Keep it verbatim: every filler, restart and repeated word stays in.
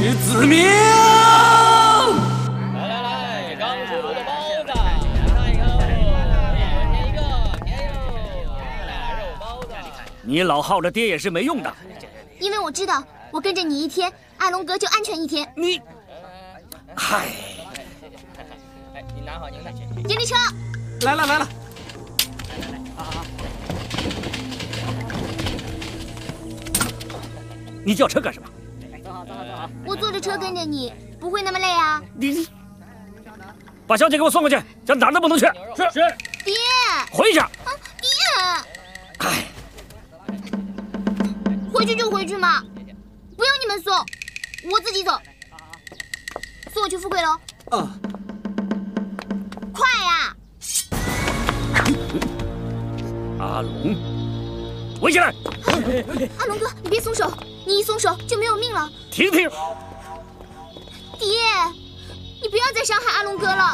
子明。 来来来，刚出炉的包子，看一看哦，一人一个，便宜喽！肉包子。 你老耗着爹也是没用的， 因为我知道，我跟着你一天，阿龙阁就安全一天。 你，嗨， 哎，你拿好您的。 接力车， 来了来了。你叫车干什么？ 走好走好走好。 我坐着车跟着你，不会那么累啊。 你，把小姐给我送过去，叫哪儿都不能去。 是是。 爹， 回去。 啊，爹， 哎， 回去就回去嘛，不要你们送，我自己走。送我去富贵楼。 啊， 快呀！ 阿龙，围起来！ 阿龙哥，你别松手，你一松手就没有命了。 停停！ 爹，你不要再伤害阿龙哥了。